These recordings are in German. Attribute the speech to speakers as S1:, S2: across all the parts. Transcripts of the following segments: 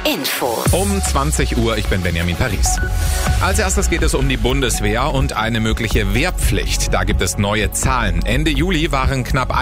S1: Info.
S2: Um 20 Uhr, ich bin Benjamin Paris. Als erstes geht es um die Bundeswehr und eine mögliche Wehrpflicht. Da gibt es neue Zahlen. Ende Juli waren knapp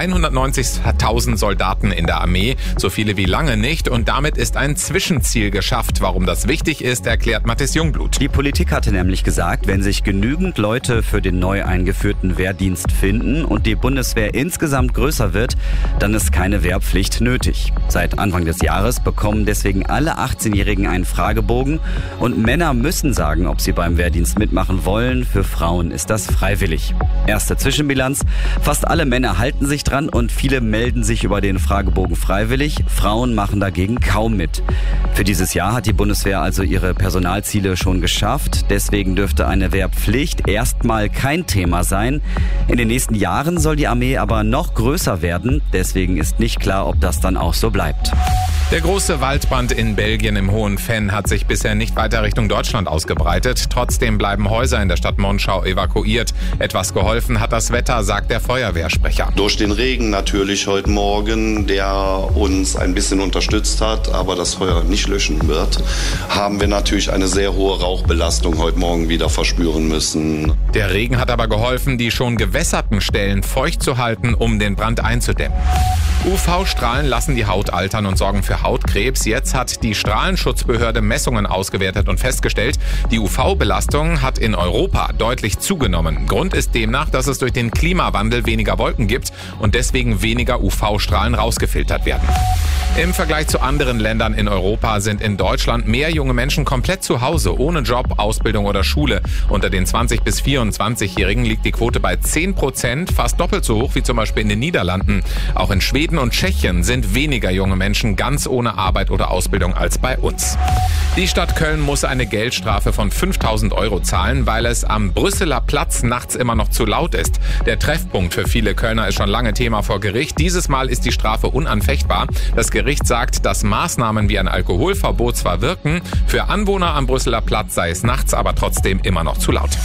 S2: 190.000 Soldaten in der Armee, so viele wie lange nicht. Und damit ist ein Zwischenziel geschafft. Warum das wichtig ist, erklärt Mathis Jungblut.
S3: Die Politik hatte nämlich gesagt, wenn sich genügend Leute für den neu eingeführten Wehrdienst finden und die Bundeswehr insgesamt größer wird, dann ist keine Wehrpflicht nötig. Seit Anfang des Jahres bekommen deswegen alle 18-Jährigen einen Fragebogen und Männer müssen sagen, ob sie beim Wehrdienst mitmachen wollen. Für Frauen ist das freiwillig. Erste Zwischenbilanz: Fast alle Männer halten sich dran und viele melden sich über den Fragebogen freiwillig. Frauen machen dagegen kaum mit. Für dieses Jahr hat die Bundeswehr also ihre Personalziele schon geschafft. Deswegen dürfte eine Wehrpflicht erstmal kein Thema sein. In den nächsten Jahren soll die Armee aber noch größer werden. Deswegen ist nicht klar, ob das dann auch so bleibt.
S2: Der große Waldbrand in Belgien im Hohen Venn hat sich bisher nicht weiter Richtung Deutschland ausgebreitet. Trotzdem bleiben Häuser in der Stadt Monschau evakuiert. Etwas geholfen hat das Wetter, sagt der Feuerwehrsprecher.
S4: Durch den Regen natürlich heute Morgen, der uns ein bisschen unterstützt hat, aber das Feuer nicht löschen wird, haben wir natürlich eine sehr hohe Rauchbelastung heute Morgen wieder verspüren müssen.
S2: Der Regen hat aber geholfen, die schon gewässerten Stellen feucht zu halten, um den Brand einzudämmen. UV-Strahlen lassen die Haut altern und sorgen für Hautkrebs. Jetzt hat die Strahlenschutzbehörde Messungen ausgewertet und festgestellt, die UV-Belastung hat in Europa deutlich zugenommen. Grund ist demnach, dass es durch den Klimawandel weniger Wolken gibt und deswegen weniger UV-Strahlen rausgefiltert werden. Im Vergleich zu anderen Ländern in Europa sind in Deutschland mehr junge Menschen komplett zu Hause, ohne Job, Ausbildung oder Schule. Unter den 20- bis 24-Jährigen liegt die Quote bei 10%, fast doppelt so hoch wie zum Beispiel in den Niederlanden. Auch in Schweden und Tschechien sind weniger junge Menschen ganz ohne Arbeit oder Ausbildung als bei uns. Die Stadt Köln muss eine Geldstrafe von 5.000 € zahlen, weil es am Brüsseler Platz nachts immer noch zu laut ist. Der Treffpunkt für viele Kölner ist schon lange Thema vor Gericht. Dieses Mal ist die Strafe unanfechtbar. Das Gericht sagt, dass Maßnahmen wie ein Alkoholverbot zwar wirken, für Anwohner am Brüsseler Platz sei es nachts aber trotzdem immer noch zu laut.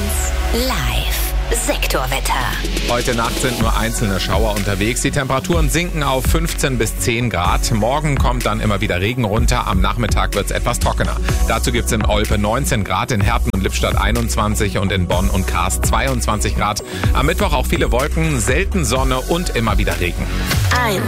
S1: 1 Live. Sektorwetter.
S2: Heute Nacht sind nur einzelne Schauer unterwegs. Die Temperaturen sinken auf 15 bis 10 Grad. Morgen kommt dann immer wieder Regen runter. Am Nachmittag wird es etwas trockener. Dazu gibt es in Olpe 19 Grad, in Herten und Lippstadt 21 und in Bonn und Kaas 22 Grad. Am Mittwoch auch viele Wolken, selten Sonne und immer wieder Regen.
S1: 1